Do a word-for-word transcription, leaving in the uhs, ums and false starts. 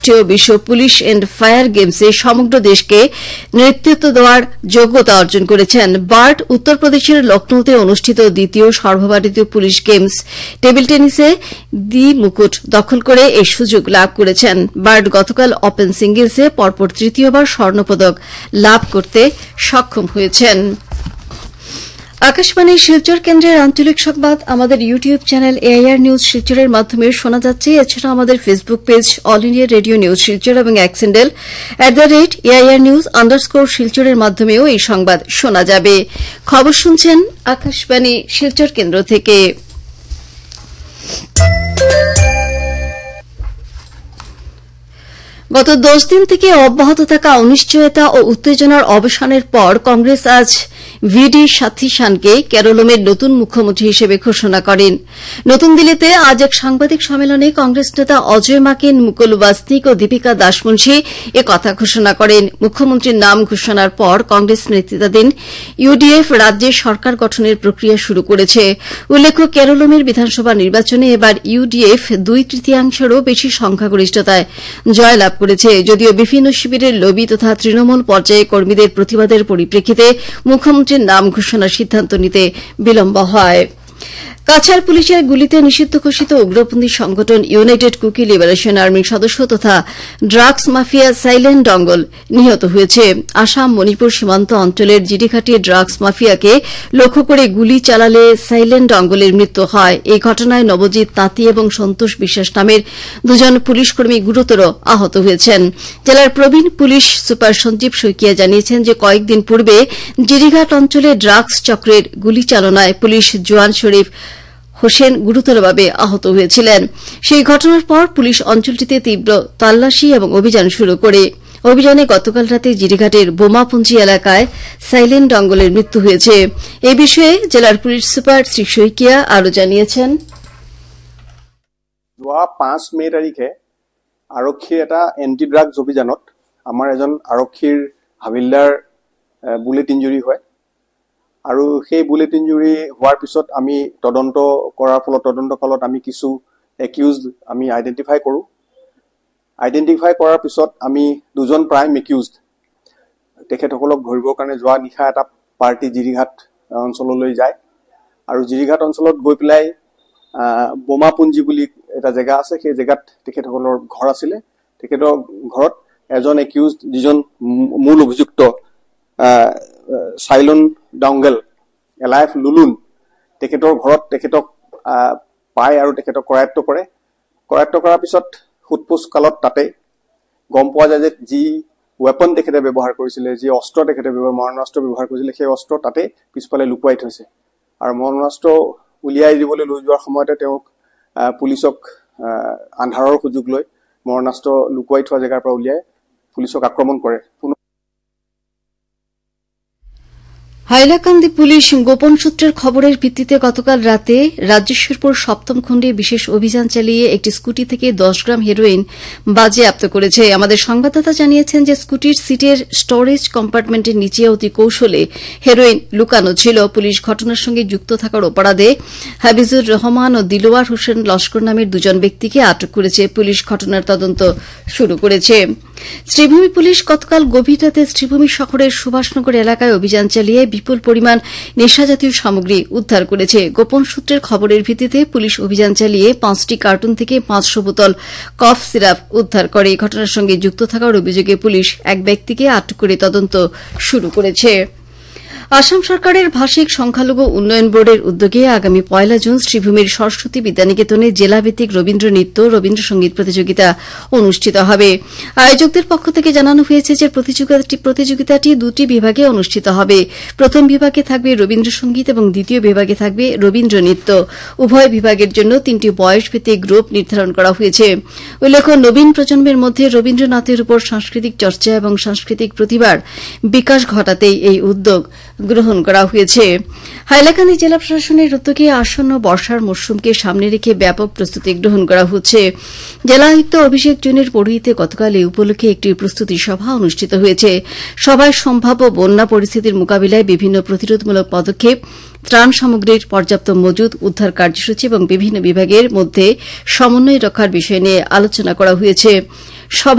বিশ্ব police and fire গেমসে সমগ্র দেশকে নেতৃত্ব দেওয়ার যোগ্যতা অর্জন করেছেন। বার্ট উত্তরপ্রদেশের লখনৌতে অনুষ্ঠিত দ্বিতীয় সর্বভারতীয় পুলিশ গেমস টেবিল টেনিসে দি মুকুট দখল করে এই সুযোগ লাভ করেছেন। বার্ট গতকাল ওপেন সিঙ্গলসে পরপর তৃতীয়বার স্বর্ণপদক লাভ করতে সক্ষম হয়েছেন। আকাশবাণী শিলচর কেন্দ্রের আঞ্চলিক সংবাদ আমাদের ইউটিউব চ্যানেল এআইআর নিউজ শিলচরের মাধ্যমে শোনা যাচ্ছে। এছাড়া আমাদের Facebook page all India radio news Silchar এবং x handle at the rate AIR news underscore শিলচরের মাধ্যমেও এই সংবাদ শোনা যাবে। খবর শুনছেন আকাশবাণী শিলচর কেন্দ্র থেকে। গত দশ দিন থেকে অব্যাহত থাকা অনিশ্চয়তা ও উত্তেজনার অবসানের পর কংগ্রেস আজ ভিডি সাথীসানকে কেরলমের নতুন মুখ্যমন্ত্রী হিসেবে ঘোষণা করেন। নতুন দিল্লিতে আজ এক সাংবাদিক সম্মেলনে কংগ্রেস নেতা অজয় মাকেন, মুকুল ওয়াসনিক ও দীপিকা দাসমুন্সি এ কথা ঘোষণা করেন। মুখ্যমন্ত্রীর নাম ঘোষণার পর কংগ্রেস নেতৃত্বাধীন ইউডিএফ রাজ্যে সরকার গঠনের প্রক্রিয়া শুরু করেছে। উল্লেখ্য, কেরলমের বিধানসভা নির্বাচনে এবার ইউডিএফ দুই তৃতীয়াংশেরও বেশি সংখ্যাগরিষ্ঠতায় জয়লাভ করেছে। যদিও বিভিন্ন শিবিরের লবি তথা তৃণমূল পর্যায়ে কর্মীদের প্রতিবাদের পরিপ্রেক্ষিতে মুখ্যমন্ত্রীর নাম ঘোষণার সিদ্ধান্ত নিতে বিলম্ব হয়। কাছাড় পুলিশের গুলিতে নিষিদ্ধ ঘোষিত উগ্রপন্থী সংগঠন ইউনাইটেড কুকি লিবারেশন আর্মির সদস্য তথা ড্রাগস মাফিয়া সাইলেন্ট ডঙ্গল নিহত হয়েছে। আসাম মণিপুর সীমান্ত অঞ্চলের জিডিঘাটি ড্রাগস মাফিয়াকে লক্ষ্য করে গুলি চালালে সাইলেন্ট ডঙ্গলের মৃত্যু হয়। এই ঘটনায় নবজিৎ তাঁতি এবং সন্তোষ বিশ্বাস নামের দুজন পুলিশকর্মী গুরুতর আহত হয়েছেন। জেলার প্রবীণ পুলিশ সুপার সঞ্জীব শইকিয়া জানিয়েছেন যে কয়েকদিন পূর্বে জিডিঘাট অঞ্চলে ড্রাগস চক্রের গুলি চালনায় পুলিশ জওয়ান শরীফ হোসেন গুরুতরভাবে আহত হয়েছিলেন। সেই ঘটনার পর পুলিশ অঞ্চলটিতে তীব্র তল্লাশি এবং অভিযান শুরু করে। অভিযানে গতকাল রাতে জিরিঘাটের বোমাপুঞ্জি এলাকায় সাইলেন্ট ডঙ্গলের মৃত্যু হয়েছে। এই বিষয়ে জেলার পুলিশ সুপার শ্রী শইকিয়া আরও জানিয়েছেন, যোৱা পাঁচ মে তাৰিখে আৰক্ষীৰ এটা এণ্টি ড্ৰাগছ অভিযানত আমাৰ এজন আৰক্ষীৰ হাবিলদাৰ বুলেট ইঞ্জুৰি হয় আৰু সেই বুলেট ইঞ্জুৰি হোৱাৰ পিছত আমি তদন্ত কৰাৰ ফলত তদন্ত কালত আমি কিছু একিউজড আমি আইডেণ্টিফাই কৰোঁ। আইডেণ্টিফাই কৰাৰ পিছত আমি দুজন প্ৰাইম একিউজড তেখেতসকলক ধৰিবৰ কাৰণে যোৱা নিশা এটা পাৰ্টি জিৰিঘাট অঞ্চললৈ যায় আৰু জিৰিঘাট অঞ্চলত গৈ পেলাই বোমাপুঞ্জি বুলি এটা জেগা আছে, সেই জেগাত তেখেতসকলৰ ঘৰ আছিলে। তেখেতৰ ঘৰত এজন একিউজড যিজন মূল অভিযুক্ত চাইলন ডংগেল এলাইফ লুলুন, তেখেতৰ ঘৰত তেখেতক পায় আৰু তেখেতক কৰায়ত্ব কৰে। কৰায়ত্ব কৰাৰ পিছত সোধপোছ কালত তাতে গম পোৱা যায় যে যি ৱেপন তেখেতে ব্যৱহাৰ কৰিছিলে, যি অস্ত্ৰ তেখেতে মৰণাস্ত্ৰ ব্যৱহাৰ কৰিছিলে, সেই অস্ত্ৰ তাতে পিছফালে লুকুৱাই থৈছে। আৰু মৰণাস্ত্ৰ উলিয়াই দিবলৈ লৈ যোৱাৰ সময়তে তেওঁক পুলিচক আন্ধাৰৰ সুযোগ লৈ মৰণাস্ত্ৰ লুকুৱাই থোৱা জেগাৰ পৰা উলিয়াই পুলিচক আক্ৰমণ কৰে। হাইলাকান্দি পুলিশ গোপন সূত্রের খবরের ভিত্তিতে গতকাল রাতে রাজেশ্বরপুর সপ্তম খণ্ডে বিশেষ অভিযান চালিয়ে একটি স্কুটি থেকে দশ গ্রাম হেরোইন বাজেয়াপ্ত করেছে। আমাদের সংবাদদাতা জানিয়েছেন যে স্কুটির সিটের স্টোরেজ কম্পার্টমেন্টের নিচে অতি কৌশলে হেরোইন লুকানো ছিল। পুলিশ ঘটনার সঙ্গে যুক্ত থাকার অপরাধে হাবিজুর রহমান ও দিলওয়ার হোসেন লস্কর নামের দুজন ব্যক্তিকে আটক করেছে। পুলিশ ঘটনার তদন্ত শুরু করেছে। শ্রীভূমি পুলিশ গতকাল গভীর রাতে শ্রীভূমি শহরের সুভাষনগর এলাকায় অভিযান চালিয়ে বিপুল পরিমাণ নেশাজাতীয় সামগ্রী উদ্ধার করেছে। গোপন সূত্রের খবরের ভিত্তিতে পুলিশ অভিযান চালিয়ে পাঁচটি কার্টুন থেকে পাঁচশো বোতল কফ সিরাপ উদ্ধার করে। এই ঘটনার সঙ্গে যুক্ত থাকার অভিযোগে পুলিশ এক ব্যক্তিকে আটক করে তদন্ত শুরু করেছে। আসাম সরকারের ভাষিক সংখ্যালঘু উন্নয়ন বোর্ডের উদ্যোগে আগামী পয়লা জুন শ্রীভূমির সরস্বতী বিদ্যানিকেতনে জেলাভিত্তিক রবীন্দ্র নৃত্য রবীন্দ্রসঙ্গীত প্রতিযোগিতা অনুষ্ঠিত হবে। আয়োজকদের পক্ষ থেকে জানানো হয়েছে যে প্রতিযোগিতাটি দুটি বিভাগে অনুষ্ঠিত হবে। প্রথম বিভাগে থাকবে রবীন্দ্রসঙ্গীত এবং দ্বিতীয় বিভাগে থাকবে রবীন্দ্র নৃত্য। উভয় বিভাগের জন্য তিনটি বয়সভিত্তিক গ্রুপ নির্ধারণ করা হয়েছে। উল্লেখ্য, নবীন প্রজন্মের মধ্যে রবীন্দ্রনাথের উপর সাংস্কৃতিক চর্চা এবং সাংস্কৃতিক প্রতিভার বিকাশ ঘটাতেই এই উদ্যোগ গ্রহণ করা হয়েছে। হাইলাকান্দি জেলা প্রশাসনের উদ্যোগে আসন্ন বর্ষার মরশুমকে সামনে রেখে ব্যাপক প্রস্তুতি গ্রহণ করা হচ্ছে। জেলা আয়ুক্ত অভিষেক জৈনের পৌরোহিত্যে গতকাল এই উপলক্ষে একটি প্রস্তুতি সভা অনুষ্ঠিত হয়েছে। সভায় সম্ভাব্য বন্যা পরিস্থিতির মোকাবিলায় বিভিন্ন প্রতিরোধমূলক পদক্ষেপ, ত্রাণ সামগ্রীর পর্যাপ্ত মজুদ, উদ্ধার কার্যসূচি এবং বিভিন্ন বিভাগের মধ্যে সমন্বয় রক্ষার বিষয় নিয়ে আলোচনা করা হয়েছে। সভা